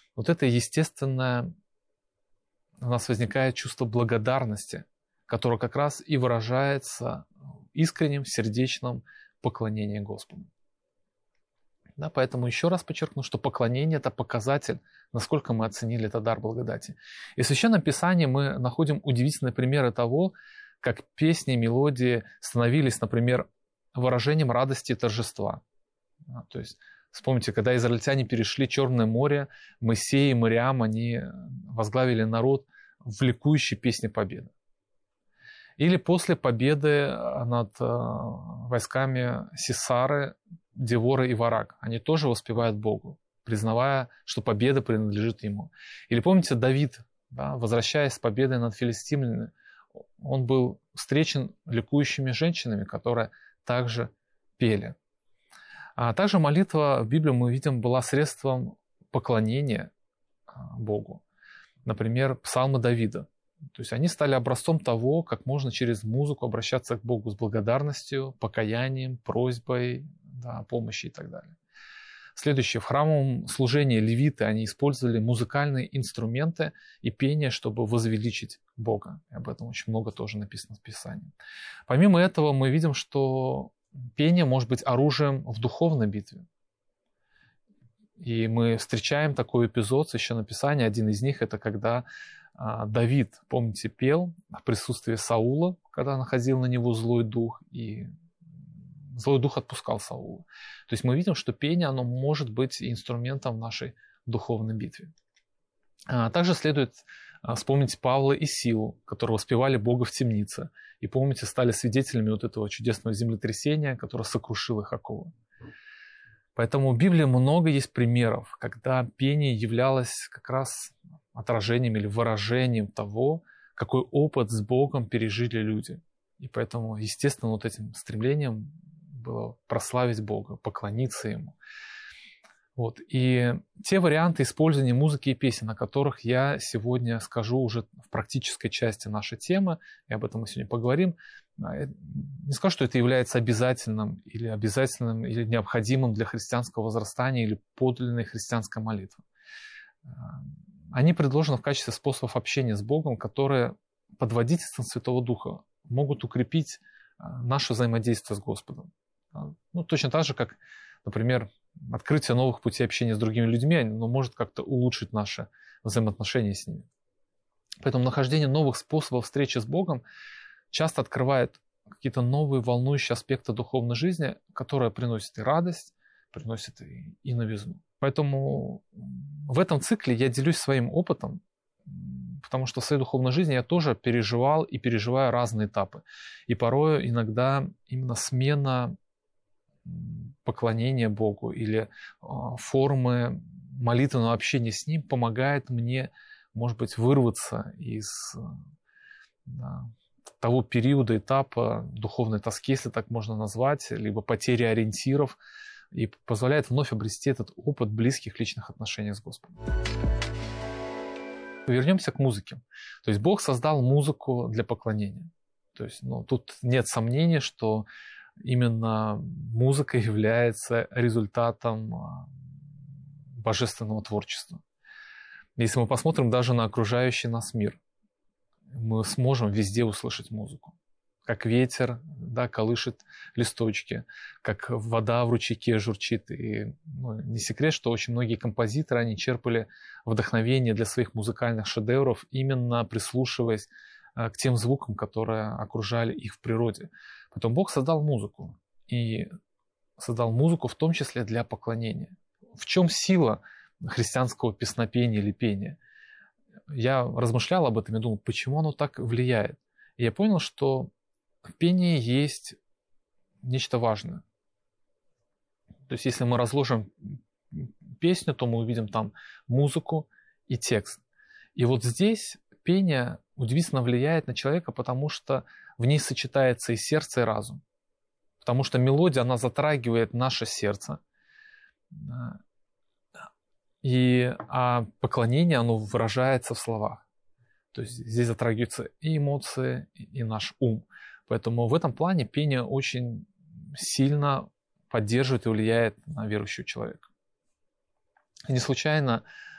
вот это естественное у нас возникает чувство благодарности, которое как раз и выражается в искреннем, сердечном поклонении Господу. Да, поэтому еще раз подчеркну, что поклонение – это показатель, насколько мы оценили этот дар благодати. И в Священном Писании мы находим удивительные примеры того, как песни, мелодии становились, например, выражением радости и торжества. То есть, вспомните, когда израильтяне перешли Черное море, Моисей и Мириам, они возглавили народ в ликующей песне победы. Или после победы над войсками Сисары, Деворы и Варак, они тоже воспевают Богу, признавая, что победа принадлежит Ему. Или помните, Давид, да, возвращаясь с победой над филистимлянами, он был встречен ликующими женщинами, которые также пели. А также молитва в Библии, мы видим, была средством поклонения Богу. Например, псалмы Давида. То есть они стали образцом того, как можно через музыку обращаться к Богу с благодарностью, покаянием, просьбой, да, помощи и так далее. Следующее. В храмовом служении левиты, они использовали музыкальные инструменты и пение, чтобы возвеличить Бога. И об этом очень много тоже написано в Писании. Помимо этого, мы видим, что пение может быть оружием в духовной битве. И мы встречаем такой эпизод в Священном Писании. Один из них – это когда Давид, помните, пел в присутствии Саула, когда находил на него злой дух, и злой дух отпускал Саула. То есть мы видим, что пение, оно может быть инструментом в нашей духовной битве. Также следует вспомнить Павла и Силу, которые воспевали Бога в темнице. И помните, стали свидетелями вот этого чудесного землетрясения, которое сокрушило их оковы. Поэтому в Библии много есть примеров, когда пение являлось как раз отражением или выражением того, какой опыт с Богом пережили люди. И поэтому, естественно, вот этим стремлением было прославить Бога, поклониться Ему. Вот. И те варианты использования музыки и песен, о которых я сегодня скажу уже в практической части нашей темы, и об этом мы сегодня поговорим, не скажу, что это является обязательным или необходимым для христианского возрастания или подлинной христианской молитвы. Они предложены в качестве способов общения с Богом, которые под водительством Святого Духа могут укрепить наше взаимодействие с Господом. Ну, точно так же, как, например, открытие новых путей общения с другими людьми, оно может как-то улучшить наши взаимоотношения с ними. Поэтому нахождение новых способов встречи с Богом часто открывает какие-то новые волнующие аспекты духовной жизни, которые приносят и радость, приносят и новизну. Поэтому в этом цикле я делюсь своим опытом, потому что в своей духовной жизни я тоже переживал и переживаю разные этапы. И порой иногда именно смена поклонения Богу или формы молитвенного общения с Ним помогает мне, может быть, вырваться из того периода, этапа духовной тоски, если так можно назвать, либо потери ориентиров, и позволяет вновь обрести этот опыт близких личных отношений с Господом. Вернемся к музыке. То есть Бог создал музыку для поклонения. То есть, тут нет сомнений, что именно музыка является результатом божественного творчества. Если мы посмотрим даже на окружающий нас мир, мы сможем везде услышать музыку. Как ветер, да, колышет листочки, как вода в ручейке журчит. И не секрет, что очень многие композиторы, они черпали вдохновение для своих музыкальных шедевров, именно прислушиваясь к тем звукам, которые окружали их в природе. Потом Бог создал музыку. И создал музыку в том числе для поклонения. В чем сила христианского песнопения или пения? Я размышлял об этом и думал, почему оно так влияет. И я понял, что в пении есть нечто важное. То есть, если мы разложим песню, то мы увидим там музыку и текст. И вот здесь пение удивительно влияет на человека, потому что в ней сочетается и сердце, и разум. Потому что мелодия, она затрагивает наше сердце. А поклонение, оно выражается в словах. То есть здесь затрагиваются и эмоции, и наш ум. Поэтому в этом плане пение очень сильно поддерживает и влияет на верующего человека. И не случайно